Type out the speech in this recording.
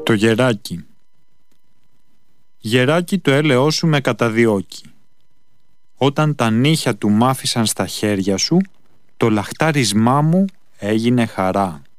Το γεράκι. Γεράκι, το έλεος σου με καταδιώκει. Όταν τα νύχια του μ' άφησαν στα χέρια σου, το λαχτάρισμά μου έγινε χαρά.